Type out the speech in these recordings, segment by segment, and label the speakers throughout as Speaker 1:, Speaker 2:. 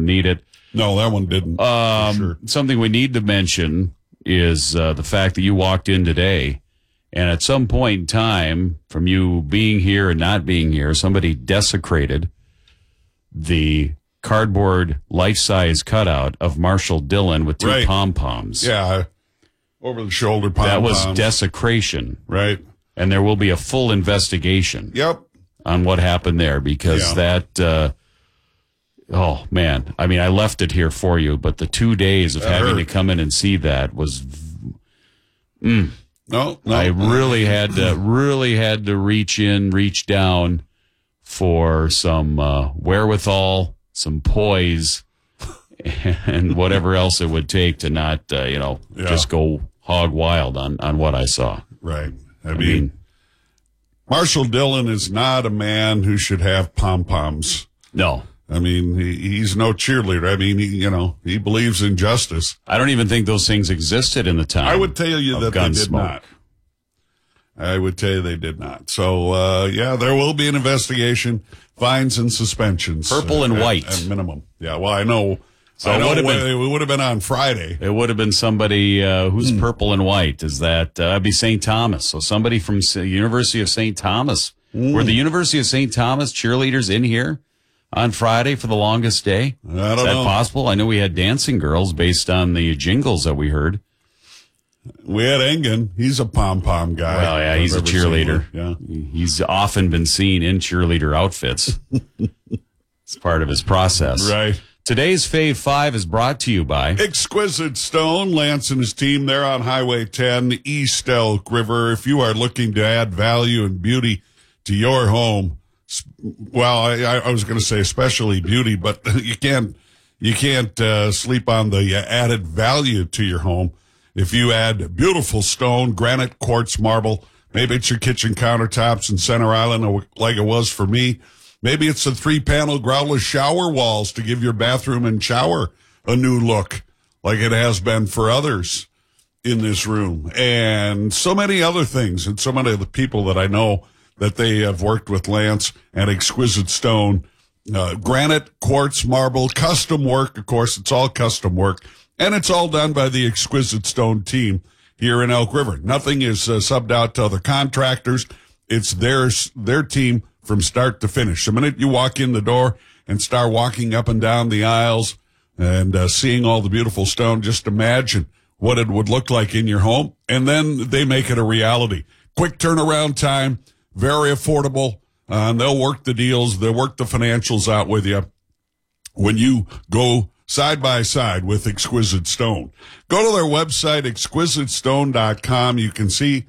Speaker 1: don't need it.
Speaker 2: No, that one didn't. For sure.
Speaker 1: Something we need to mention is the fact that you walked in today, and at some point in time, from you being here and not being here, somebody desecrated the cardboard life-size cutout of Marshall Dillon with two pom-poms.
Speaker 2: Yeah, over-the-shoulder pom-poms.
Speaker 1: That was desecration.
Speaker 2: Right.
Speaker 1: And there will be a full investigation on what happened there, because that, oh, man. I mean, I left it here for you, but the 2 days of having to come in and see that was...
Speaker 2: No.
Speaker 1: I really had to reach down for some wherewithal, some poise, and whatever else it would take to not, just go hog wild on what I saw.
Speaker 2: Right. I mean, Marshall Dillon is not a man who should have pom-poms.
Speaker 1: No.
Speaker 2: I mean, he's no cheerleader. I mean, he believes in justice.
Speaker 1: I don't even think those things existed in the time.
Speaker 2: I would tell you that they did not. I would tell you they did not. So, there will be an investigation, fines and suspensions.
Speaker 1: Purple and white.
Speaker 2: At minimum. Yeah, well, I know. So it would have been on Friday.
Speaker 1: It would have been somebody who's purple and white. Is that that'd be St. Thomas? So somebody from University of St. Thomas. Were the University of St. Thomas cheerleaders in here on Friday for the longest day?
Speaker 2: I don't know.
Speaker 1: Is that possible? I know we had dancing girls based on the jingles that we heard.
Speaker 2: We had Engen. He's a pom-pom guy.
Speaker 1: Well, yeah, he's a cheerleader.
Speaker 2: Yeah.
Speaker 1: He's often been seen in cheerleader outfits. It's part of his process.
Speaker 2: Right.
Speaker 1: Today's Fave 5 is brought to you by
Speaker 2: Exquisite Stone. Lance and his team there on Highway 10, East Elk River. If you are looking to add value and beauty to your home, well, I was going to say especially beauty, but you can't sleep on the added value to your home. If you add beautiful stone, granite, quartz, marble, maybe it's your kitchen countertops in Center Island like it was for me. Maybe it's the 3-panel groutless shower walls to give your bathroom and shower a new look like it has been for others in this room. And so many other things. And so many of the people that I know that they have worked with Lance and Exquisite Stone, granite, quartz, marble, custom work. Of course, it's all custom work. And it's all done by the Exquisite Stone team here in Elk River. Nothing is subbed out to other contractors. It's their team from start to finish. The minute you walk in the door and start walking up and down the aisles and seeing all the beautiful stone, just imagine what it would look like in your home. And then they make it a reality. Quick turnaround time, very affordable. And they'll work the deals. They'll work the financials out with you when you go side by side with Exquisite Stone. Go to their website, exquisitestone.com. You can see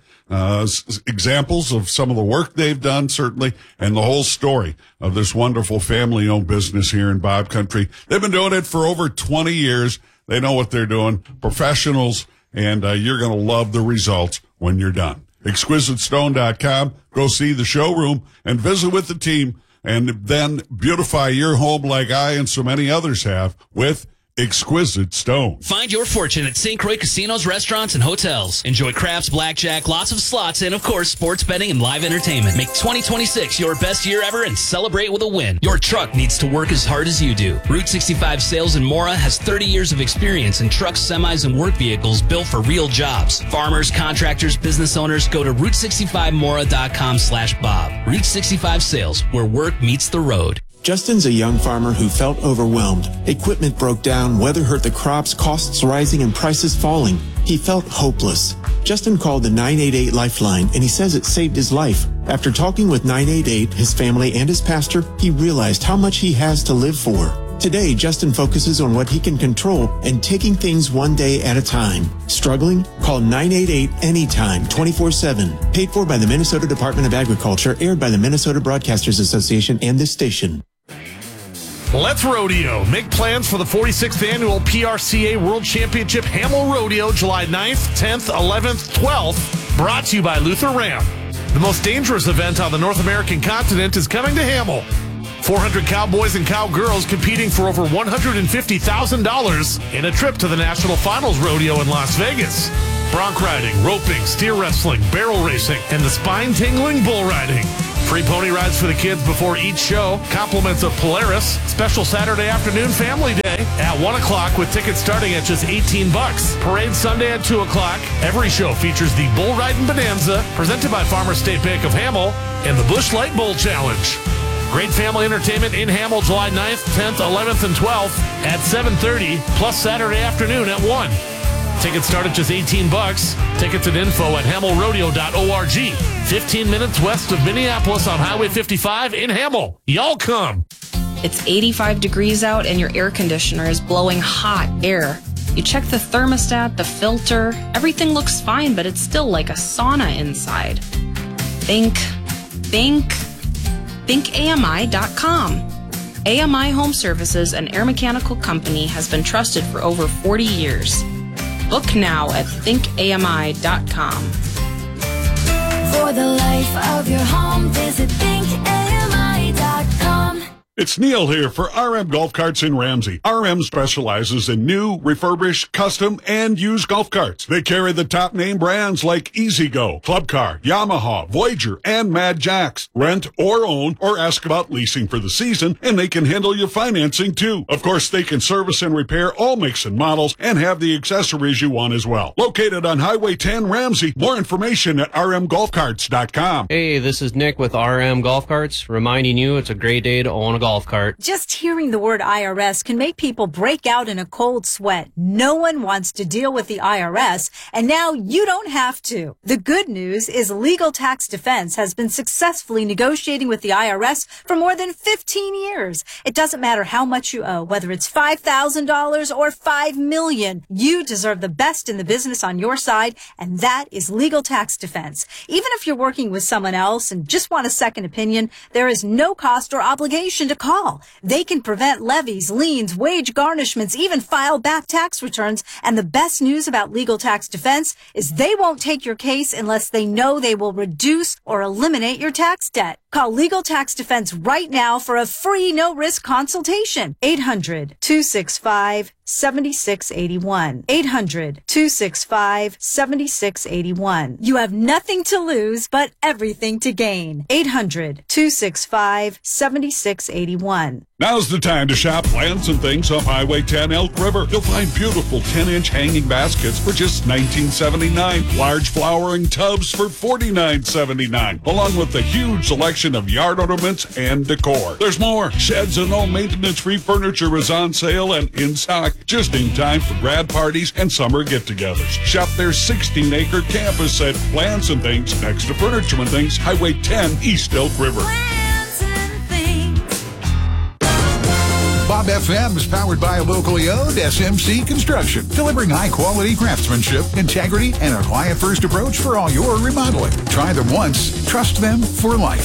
Speaker 2: examples of some of the work they've done, certainly, and the whole story of this wonderful family-owned business here in Bob Country. They've been doing it for over 20 years. They know what they're doing. Professionals, and you're going to love the results when you're done. ExquisiteStone.com. Go see the showroom and visit with the team, and then beautify your home like I and so many others have with Exquisite Stone.
Speaker 3: Find your fortune at St. Croix casinos, restaurants, and hotels. Enjoy craps, blackjack, lots of slots, and, of course, sports betting and live entertainment. Make 2026 your best year ever and celebrate with a win. Your truck needs to work as hard as you do. Route 65 Sales in Mora has 30 years of experience in trucks, semis, and work vehicles built for real jobs. Farmers, contractors, business owners, go to Route65Mora.com/Bob. Route 65 Sales, where work meets the road.
Speaker 4: Justin's a young farmer who felt overwhelmed. Equipment broke down, weather hurt the crops, costs rising, and prices falling. He felt hopeless. Justin called the 988 Lifeline, and he says it saved his life. After talking with 988, his family, and his pastor, he realized how much he has to live for. Today, Justin focuses on what he can control and taking things one day at a time. Struggling? Call 988 anytime, 24/7. Paid for by the Minnesota Department of Agriculture, aired by the Minnesota Broadcasters Association and this station.
Speaker 5: Let's Rodeo. Make plans for the 46th Annual PRCA World Championship Hamel Rodeo, July 9th, 10th, 11th, 12th. Brought to you by Luther Ram. The most dangerous event on the North American continent is coming to Hamel. 400 cowboys and cowgirls competing for over $150,000 in a trip to the National Finals Rodeo in Las Vegas. Bronc riding, roping, steer wrestling, barrel racing, and the spine-tingling bull riding. Free pony rides for the kids before each show. Compliments of Polaris. Special Saturday afternoon family day at 1 o'clock with tickets starting at just $18. Parade Sunday at 2 o'clock. Every show features the Bull Riding Bonanza presented by Farmers State Bank of Hamel and the Busch Light Bowl Challenge. Great family entertainment in Hamel July 9th, 10th, 11th, and 12th at 7:30, plus Saturday afternoon at 1. Tickets start at just $18. Tickets and info at hamelrodeo.org. 15 minutes west of Minneapolis on Highway 55 in Hamel. Y'all come.
Speaker 6: It's 85 degrees out and your air conditioner is blowing hot air. You check the thermostat, the filter, everything looks fine, but it's still like a sauna inside. Think AMI.com. AMI Home Services, an air mechanical company, has been trusted for over 40 years. Book now at thinkami.com.
Speaker 7: For the life of your home, visit thinkami.com.
Speaker 2: It's Neil here for RM Golf Carts in Ramsey. RM specializes in new, refurbished, custom, and used golf carts. They carry the top name brands like E-Z-GO, Club Car, Yamaha, Voyager, and Mad Jacks. Rent or own or ask about leasing for the season, and they can handle your financing too. Of course, they can service and repair all makes and models and have the accessories you want as well. Located on Highway 10 Ramsey. More information at rmgolfcarts.com.
Speaker 8: Hey, this is Nick with RM Golf Carts, reminding you it's a great day to own a golf cart.
Speaker 9: Just hearing the word IRS can make people break out in a cold sweat. No one wants to deal with the IRS, and now you don't have to. The good news is Legal Tax Defense has been successfully negotiating with the IRS for more than 15 years. It doesn't matter how much you owe, whether it's $5,000 or $5 million. You deserve the best in the business on your side, and that is Legal Tax Defense. Even if you're working with someone else and just want a second opinion, there is no cost or obligation to call. They can prevent levies, liens, wage garnishments, even file back tax returns. And the best news about Legal Tax Defense is they won't take your case unless they know they will reduce or eliminate your tax debt. Call Legal Tax Defense right now for a free no-risk consultation. 800-265-7681. 800-265-7681. You have nothing to lose, but everything to gain. 800-265-7681.
Speaker 2: Now's the time to shop Plants and Things off Highway 10 Elk River. You'll find beautiful 10-inch hanging baskets for just $19.79. Large flowering tubs for $49.79. Along with a huge selection of yard ornaments and decor. There's more. Sheds and all maintenance-free furniture is on sale and in stock just in time for grad parties and summer get-togethers. Shop their 16-acre campus at Plants and Things next to Furniture and Things, Highway 10 East Elk River.
Speaker 10: Bob FM is powered by locally owned SMC Construction, delivering high-quality craftsmanship, integrity, and a client-first approach for all your remodeling. Try them once, trust them for life.